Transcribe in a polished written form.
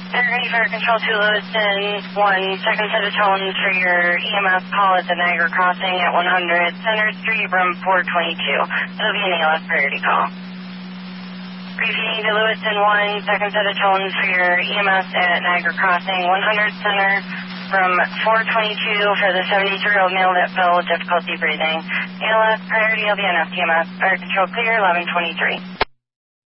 Ready for Control 2 Lewiston, 1 second set of tones for your EMS call at the Niagara Crossing at 100 Center Street, room 422. It'll be an ALS priority call. Briefing to Lewiston, 1 second set of tones for your EMS at Niagara Crossing, 100 Center, room 422 for the 72-year-old male that fell with difficulty breathing. ALS priority will be on FTMS. Fire control clear, 1123.